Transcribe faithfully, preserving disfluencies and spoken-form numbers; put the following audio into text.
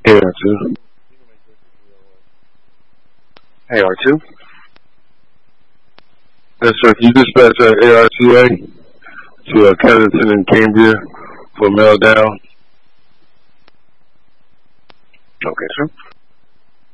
A R two. A R two. Yes, sir. Can you dispatch uh, A R T A to uh, Kensington and Cambria for mail down? Okay, sir.